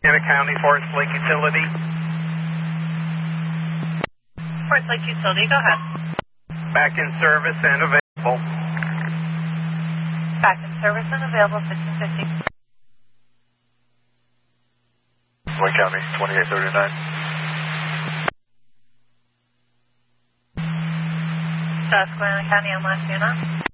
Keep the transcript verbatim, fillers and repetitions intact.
Susquehanna County, Forest Lake Utility. Forest Lake Utility, go ahead. Back in service and available. Back in service and available, fifteen fifty. Wayne County, twenty-eight thirty-nine. Susquehanna County, I'm Montana.